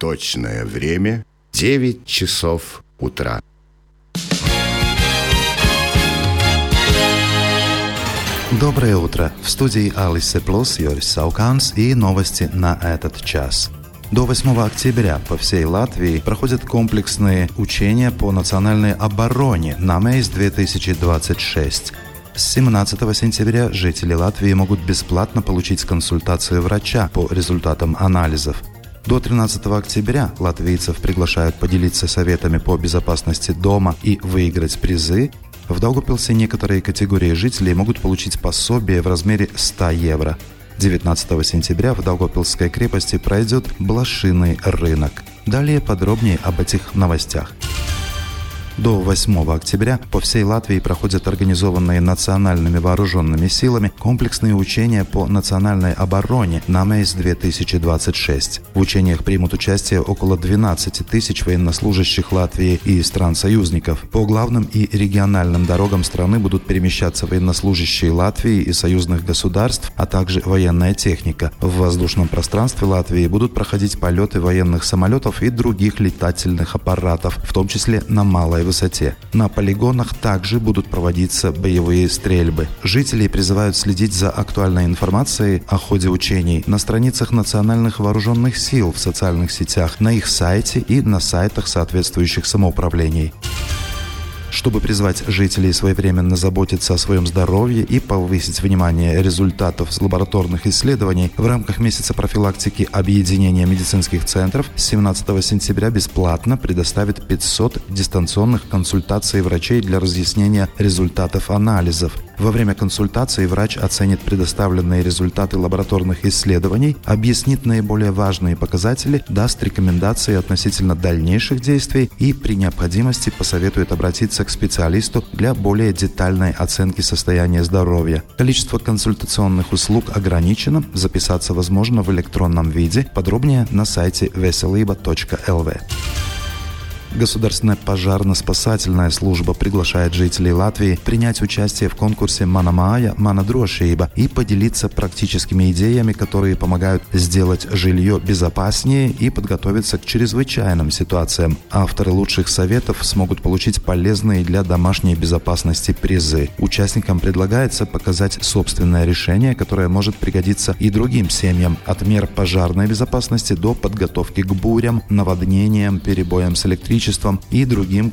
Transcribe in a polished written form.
Точное время 9 часов утра. Доброе утро! В студии Алисе Плюс, Йорис Сауканс и новости на этот час. До 8 октября по всей Латвии проходят комплексные учения по национальной обороне «Намейс-2026». С 17 сентября жители Латвии могут бесплатно получить консультацию врача по результатам анализов. До 13 октября латвийцев приглашают поделиться советами по безопасности дома и выиграть призы. В Даугавпилсе некоторые категории жителей могут получить пособие в размере 100 евро. 19 сентября в Даугавпилской крепости пройдет блошиный рынок. Далее подробнее об этих новостях. До 8 октября по всей Латвии проходят организованные национальными вооруженными силами комплексные учения по национальной обороне «Намейс-2026». В учениях примут участие около 12 тысяч военнослужащих Латвии и стран-союзников. По главным и региональным дорогам страны будут перемещаться военнослужащие Латвии и союзных государств, а также военная техника. В воздушном пространстве Латвии будут проходить полеты военных самолетов и других летательных аппаратов, в том числе на малой высоте. На полигонах также будут проводиться боевые стрельбы. Жителей призывают следить за актуальной информацией о ходе учений на страницах национальных вооруженных сил в социальных сетях, на их сайте и на сайтах соответствующих самоуправлений. Чтобы призвать жителей своевременно заботиться о своем здоровье и повысить внимание результатов лабораторных исследований, в рамках месяца профилактики объединения медицинских центров с 17 сентября бесплатно предоставит 500 дистанционных консультаций врачей для разъяснения результатов анализов. Во время консультации врач оценит предоставленные результаты лабораторных исследований, объяснит наиболее важные показатели, даст рекомендации относительно дальнейших действий и при необходимости посоветует обратиться к специалисту для более детальной оценки состояния здоровья. Количество консультационных услуг ограничено, записаться возможно в электронном виде, подробнее на сайте veselība.lv. Государственная пожарно-спасательная служба приглашает жителей Латвии принять участие в конкурсе «Мана māja, mana drošība» и поделиться практическими идеями, которые помогают сделать жилье безопаснее и подготовиться к чрезвычайным ситуациям. Авторы лучших советов смогут получить полезные для домашней безопасности призы. Участникам предлагается показать собственное решение, которое может пригодиться и другим семьям, от мер пожарной безопасности до подготовки к бурям, наводнениям, перебоям с электричеством и другим